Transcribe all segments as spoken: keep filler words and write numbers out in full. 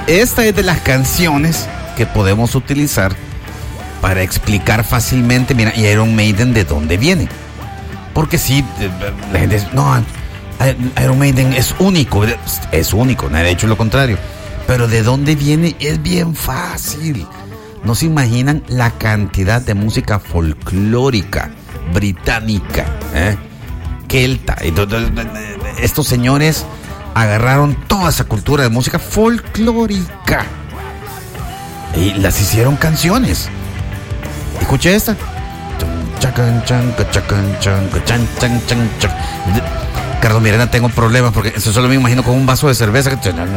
esta es de las canciones que podemos utilizar para explicar fácilmente, mira, y Iron Maiden de dónde viene. Porque sí, la gente dice, no, Iron Maiden es único, es único, nadie ha hecho lo contrario. Pero de dónde viene es bien fácil. No se imaginan la cantidad de música folclórica británica, ¿eh? Kelta. Estos señores agarraron toda esa cultura de música folclórica y las hicieron canciones. Escuche esta. Carlos Mirena, tengo problemas porque eso solo me imagino con un vaso de cerveza.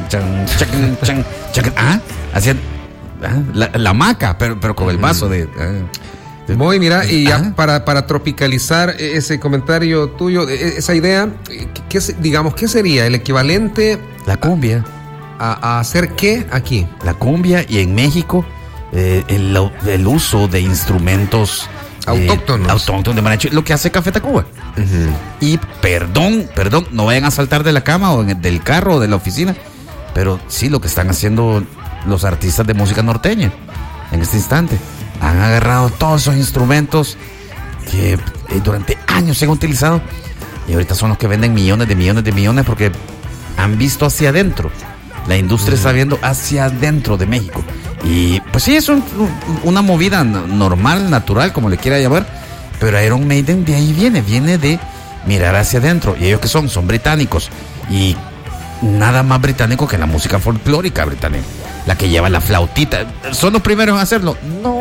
Ah, hacían la, la maca, pero, pero con el vaso de. Ah. Muy, mira, y ya para, para tropicalizar ese comentario tuyo, esa idea, ¿qué, digamos, ¿qué sería el equivalente? La cumbia. A, a hacer qué aquí? La cumbia, y en México eh, el, el uso de instrumentos autóctonos. Eh, autóctonos de mariachi, lo que hace Café Tacuba. Uh-huh. Y perdón, perdón, no vayan a saltar de la cama o en, del carro o de la oficina, pero sí lo que están haciendo los artistas de música norteña en este instante. Han agarrado todos esos instrumentos que eh, durante años se han utilizado y ahorita son los que venden millones de millones de millones porque han visto hacia adentro. La industria uh-huh. está viendo hacia adentro de México. Y pues sí, es un, una movida normal, natural, como le quiera llamar. Pero Iron Maiden de ahí viene, viene de mirar hacia adentro. ¿Y ellos qué son? Son británicos. Y nada más británico que la música folclórica británica. La que lleva la flautita. ¿Son los primeros en hacerlo?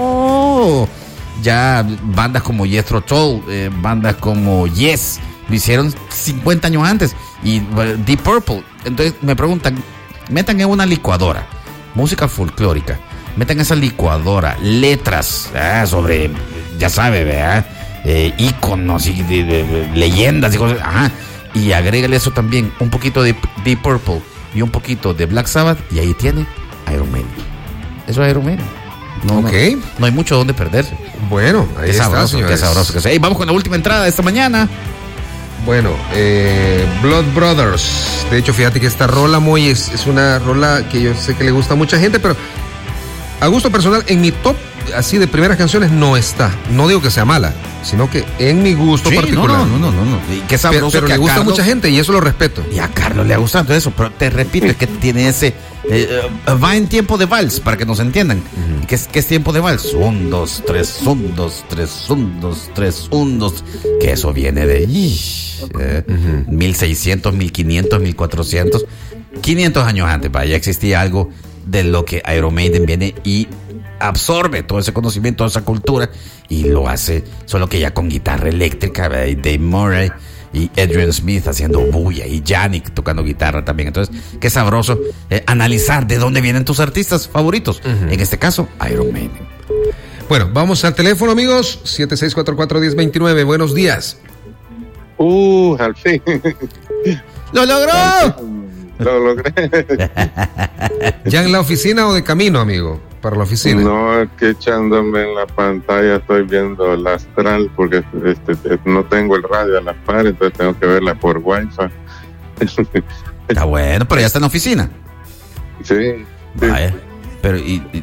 No. Ya bandas como Jethro Tull, eh, bandas como Yes, lo hicieron cincuenta años antes. Y uh, Deep Purple. Entonces me preguntan, metan en una licuadora música folclórica, metan esa licuadora letras ah, sobre, ya sabe, ¿verdad? Eh, íconos y de, de, de, leyendas y cosas, ajá, y agrégale eso también, un poquito de Deep Purple y un poquito de Black Sabbath, y ahí tiene Iron Maiden. Eso es Iron Maiden. No, okay. no, no hay mucho donde perderse. Bueno, ahí qué está, sabroso, señores. Qué sabroso que sea. Hey, vamos con la última entrada de esta mañana. Bueno, eh, Blood Brothers. De hecho, fíjate que esta rola, Moy, es, es una rola que yo sé que le gusta a mucha gente, pero a gusto personal, en mi top, así de primeras canciones, no está. No digo que sea mala, sino que en mi gusto sí, particular. No, no, no, no, no. Y qué sabroso, pero, pero que le gusta Carlos, a mucha gente y eso lo respeto. Y a Carlos le ha gustado eso, pero te repito, es que tiene ese... Eh, uh, va en tiempo de vals, para que nos entiendan. Uh-huh. ¿Qué, es, ¿Qué es tiempo de vals? Un, dos, tres, un, dos, tres, un, dos, tres, un, dos. Que eso viene de... Eh, uh-huh. mil seiscientos, mil quinientos, mil cuatrocientos, quinientos años antes, para ya existía algo de lo que Iron Maiden viene y absorbe todo ese conocimiento, toda esa cultura y lo hace, solo que ya con guitarra eléctrica, ¿verdad? Y Dave Murray y Adrian Smith haciendo bulla y Yannick tocando guitarra también. Entonces, qué sabroso eh, analizar de dónde vienen tus artistas favoritos. Uh-huh. En este caso, Iron Maiden. Bueno, vamos al teléfono, amigos. siete seis cuatro cuatro, uno cero dos nueve. Buenos días. Uh, al fin. ¡Lo logró! Lo logré. ¿Ya en la oficina o de camino, amigo? Para la oficina. No, aquí echándome en la pantalla estoy viendo la Astral porque este, no tengo el radio a la par, entonces tengo que verla por Wi-Fi. Está bueno, pero ya está en la oficina. Sí. Vaya. Pero y, y,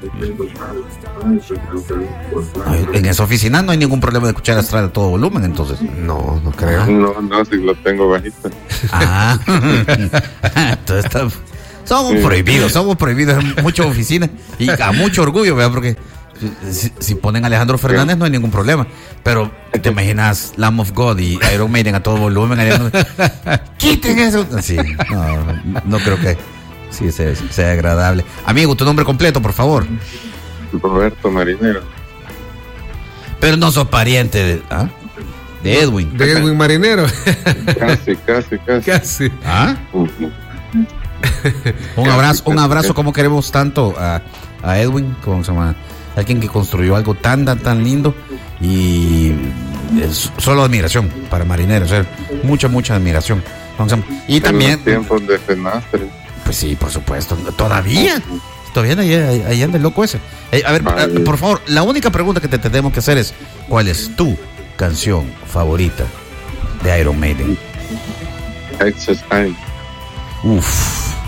en esa oficina no hay ningún problema de escuchar Astral a todo volumen, entonces. No, no creo. No, no, si lo tengo bajito. Ah, entonces está, somos sí. prohibidos, somos prohibidos en muchas oficinas y a mucho orgullo, ¿verdad? Porque si, si ponen a Alejandro Fernández sí. no hay ningún problema, pero te imaginas Lamb of God y Iron Maiden a todo volumen, quiten eso. Sí, no, no creo que sí sea, sea agradable. Amigo, tu nombre completo, por favor. Roberto Marinero. Pero no sos pariente de, ¿ah? de Edwin. De Edwin Marinero. Casi, casi, casi. Casi. ¿Ah? Uh-huh. Un abrazo, un abrazo, como queremos tanto a, a Edwin, como se llama, alguien que construyó algo tan, tan, tan lindo y es solo admiración para Marinero, o sea, mucha, mucha admiración. Y también. En los tiempos de Fenastre. Pues sí, por supuesto. Todavía. Todavía ahí, ahí, ahí anda el loco ese. Eh, a ver, Ay. por favor, la única pregunta que te tenemos que hacer es: ¿cuál es tu canción favorita de Iron Maiden? Excess Time. Uf,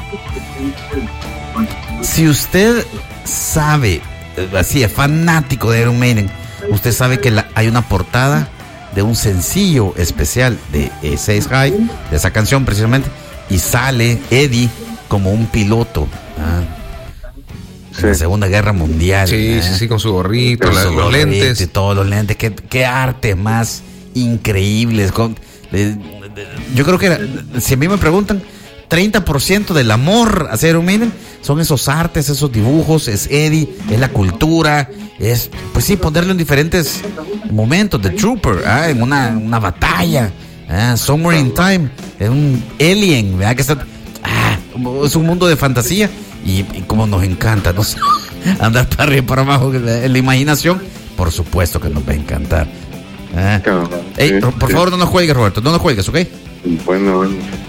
Si usted sabe, así es fanático de Iron Maiden, usted sabe que la, hay una portada de un sencillo especial de eh, Says Hi, de esa canción precisamente, y sale Eddie como un piloto, ¿ah? Sí. En la Segunda Guerra Mundial. Sí, ¿eh? sí, sí, con su gorrito, con la, su los gorrito lentes. y todos los lentes. Qué, qué arte más increíbles. Con, eh, yo creo que, era, si a mí me preguntan, treinta por ciento del amor hacia Iron Maiden son esos artes, esos dibujos, es Eddie, es la cultura, es, pues sí, ponerlo en diferentes momentos. The Trooper, ¿eh? En una, una batalla, ¿eh? Somewhere in Time, es un alien, ¿verdad? Que está, ah, es un mundo de fantasía y, y como nos encanta, ¿no? Andar para arriba y para abajo en la, la imaginación, por supuesto que nos va a encantar. ¿eh? Hey, por favor, no nos cuelgues, Roberto, no nos cuelgues, ¿ok? Bueno, bueno.